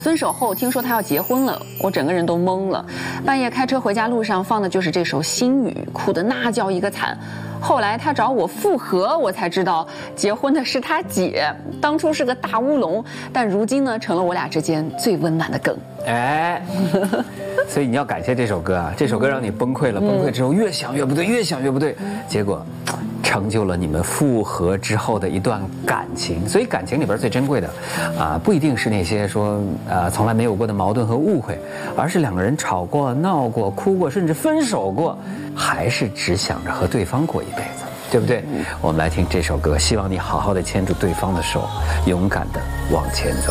分手后听说他要结婚了，我整个人都懵了。半夜开车回家路上放的就是这首《心语》，哭得那叫一个惨。后来他找我复合，我才知道结婚的是他姐，当初是个大乌龙，但如今呢成了我俩之间最温暖的梗。 哎，所以你要感谢这首歌啊！这首歌让你崩溃了，崩溃之后越想越不对，越想越不对，结果成就了你们复合之后的一段感情。所以感情里边最珍贵的不一定是那些说从来没有过的矛盾和误会，而是两个人吵过、闹过、哭过，甚至分手过，还是只想着和对方过一辈子，对不对？我们来听这首歌，希望你好好的牵住对方的手，勇敢的往前走。